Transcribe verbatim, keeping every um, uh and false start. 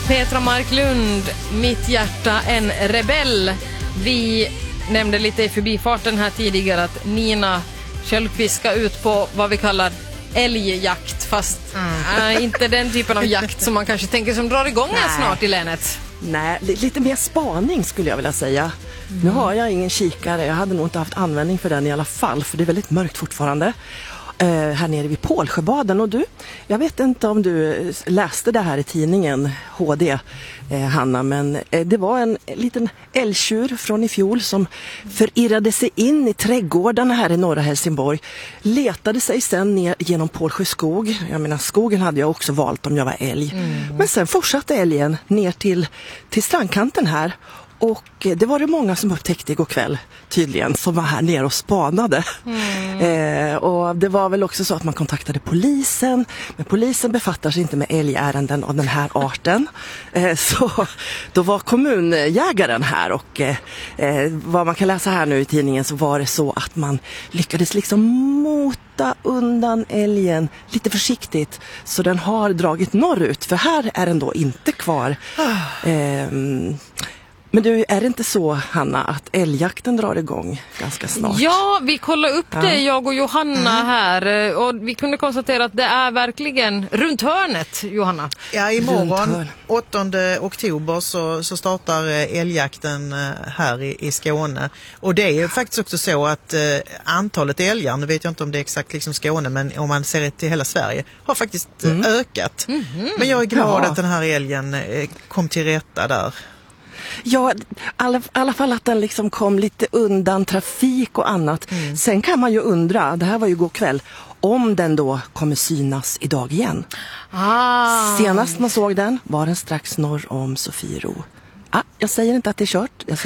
Petra Marklund, Mitt hjärta en rebell. Vi nämnde lite i förbifarten här tidigare att Nina Kjellqvist ska ut på vad vi kallar älgjakt, fast mm. äh, inte den typen av jakt som man kanske tänker som drar igång här snart i länet. Nej, lite mer spaning skulle jag vilja säga. Mm. Nu har jag ingen kikare, jag hade nog inte haft användning för den i alla fall, för det är väldigt mörkt fortfarande. Uh, här nere vid Pålsjöbaden. Och du, jag vet inte om du läste det här i tidningen H D, uh, Hanna, men uh, det var en liten älgtjur från i fjol som förirrade sig in i trädgårdarna här i norra Helsingborg, letade sig sen ner genom Pålsjö skog. Jag menar, skogen hade jag också valt om jag var älg. Mm. Men sen fortsatte älgen ner till, till strandkanten här. Och det var det många som upptäckte igår kväll tydligen, som var här nere och spanade. Mm. Eh, och det var väl också så att man kontaktade polisen, men polisen befattar sig inte med älgärenden av den här arten. Eh, så då var kommunjägaren här, och eh, vad man kan läsa här nu i tidningen, så var det så att man lyckades liksom mota undan älgen lite försiktigt, så den har dragit norrut, för här är den då inte kvar. Eh, Men du, är det inte så, Hanna, att älgjakten drar igång ganska snart? Ja, vi kollade upp det, ja. jag och Johanna mm. här, och vi kunde konstatera att det är verkligen runt hörnet, Johanna. Ja, imorgon, åttonde oktober, så, så startar älgjakten här i, i Skåne. Och det är ju faktiskt också så att eh, antalet älgar, nu vet jag inte om det är exakt liksom Skåne, men om man ser det till hela Sverige, har faktiskt mm. ökat. Mm-hmm. Men jag är glad ja. att den här älgen eh, kom till rätta där. Ja, i alla, alla fall att den liksom kom lite undan trafik och annat. Mm. Sen kan man ju undra, det här var ju god kväll, om den då kommer synas idag igen. Ah. Senast man såg den var den strax norr om Sofiero. Ah, jag säger inte att det är kört. Jag